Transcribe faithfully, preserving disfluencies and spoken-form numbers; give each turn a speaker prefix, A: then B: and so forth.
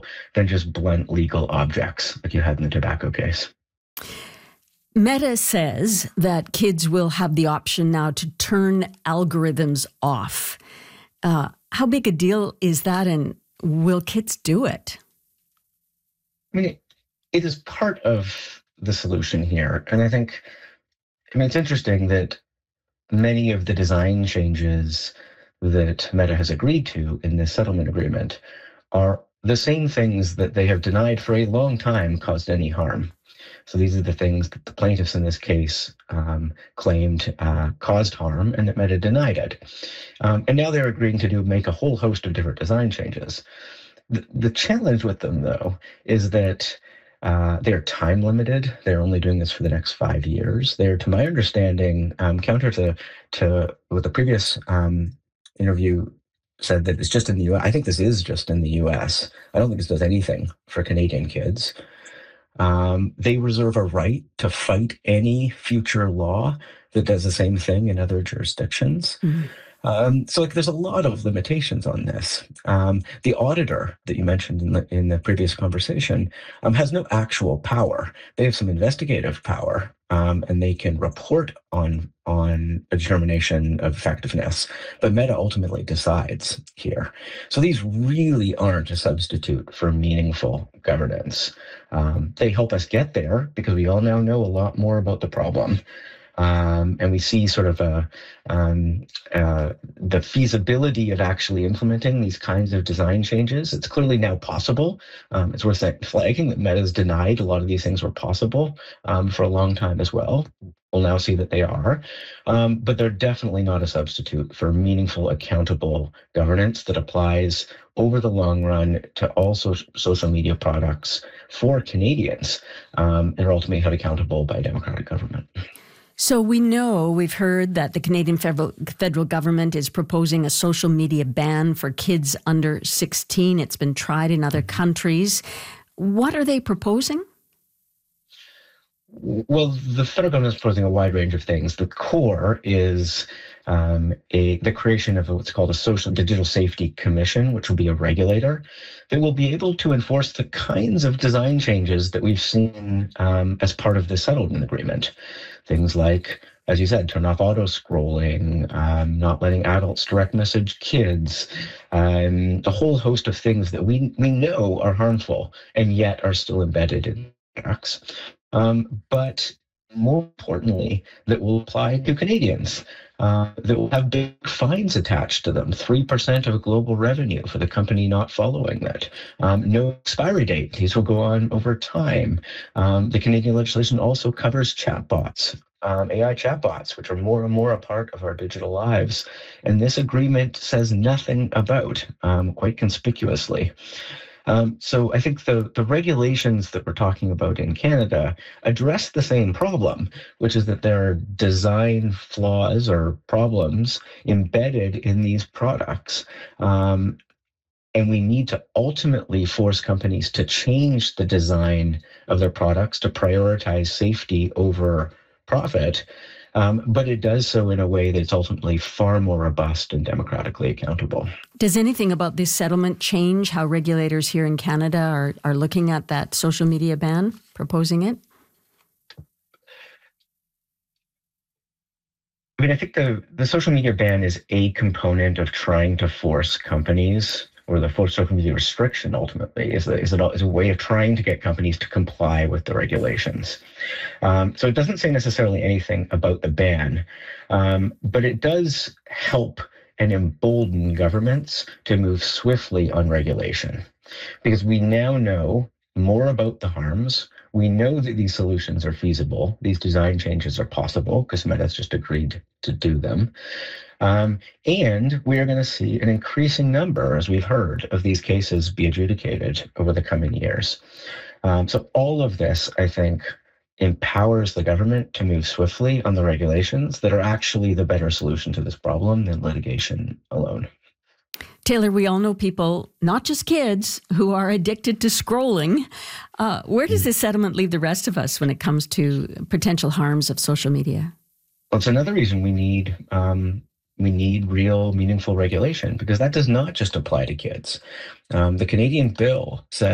A: than just blunt legal objects like you had in the tobacco case.
B: Meta says that kids will have the option now to turn algorithms off. Uh, how big a deal is that, and will kids do it?
A: I mean, it, it is part of the solution here. And I think, I mean, it's interesting that many of the design changes that Meta has agreed to in this settlement agreement are the same things that they have denied for a long time caused any harm. So these are the things that the plaintiffs in this case um, claimed uh, caused harm and that Meta denied it. Um, and now they're agreeing to do make a whole host of different design changes. The, the challenge with them, though, is that uh, they're time limited. They're only doing this for the next five years. They're, to my understanding, um, counter to, to what the previous um, interview said, that it's just in the U S. I think this is just in the U S. I don't think this does anything for Canadian kids. Um, they reserve a right to fight any future law that does the same thing in other jurisdictions. Mm-hmm. Um, so like, there's a lot of limitations on this. Um, the auditor that you mentioned in the, in the previous conversation um, has no actual power. They have some investigative power, um, and they can report on, on a determination of effectiveness, but Meta ultimately decides here. So these really aren't a substitute for meaningful governance. Um, they help us get there because we all now know a lot more about the problem. Um, and we see sort of a, um, uh, the feasibility of actually implementing these kinds of design changes. It's clearly now possible. Um, it's worth flagging that Meta's denied a lot of these things were possible um, for a long time as well. We'll now see that they are, um, but they're definitely not a substitute for meaningful, accountable governance that applies over the long run to all so- social media products for Canadians, um, and are ultimately held accountable by a democratic government.
B: So we know, we've heard that the Canadian federal, federal government is proposing a social media ban for kids under sixteen. It's been tried in other countries. What are they proposing?
A: Well, the federal government is proposing a wide range of things. The core is um, a the creation of what's called a social digital safety commission, which will be a regulator that will be able to enforce the kinds of design changes that we've seen um, as part of the settlement agreement. Things like, as you said, turn off auto scrolling, um, not letting adults direct message kids, um, a whole host of things that we we know are harmful and yet are still embedded in contracts. Um, but more importantly, that will apply to Canadians, uh, that will have big fines attached to them, three percent of global revenue for the company not following that. Um, no expiry date. These will go on over time. Um, the Canadian legislation also covers chatbots, um, A I chatbots, which are more and more a part of our digital lives. And this agreement says nothing about, um, quite conspicuously. Um, so I think the, the regulations that we're talking about in Canada address the same problem, which is that there are design flaws or problems embedded in these products. Um, and we need to ultimately force companies to change the design of their products to prioritize safety over profit. Um, but it does so in a way that's ultimately far more robust and democratically accountable.
B: Does anything about this settlement change how regulators here in Canada are, are looking at that social media ban, proposing it?
A: I mean, I think the, the social media ban is a component of trying to force companies, or the forced social media restriction ultimately is a, is, a, is a way of trying to get companies to comply with the regulations. Um, so it doesn't say necessarily anything about the ban, um, but it does help and embolden governments to move swiftly on regulation, because we now know more about the harms. We know that these solutions are feasible. These design changes are possible because Meta's just agreed to do them. Um, and we are going to see an increasing number, as we've heard, of these cases be adjudicated over the coming years. Um, so all of this, I think, empowers the government to move swiftly on the regulations that are actually the better solution to this problem than litigation alone.
B: Taylor, we all know people, not just kids, who are addicted to scrolling. Uh, where does this settlement leave the rest of us when it comes to potential harms of social media?
A: Well, it's another reason we need um, we need real, meaningful regulation, because that does not just apply to kids. Um, the Canadian bill says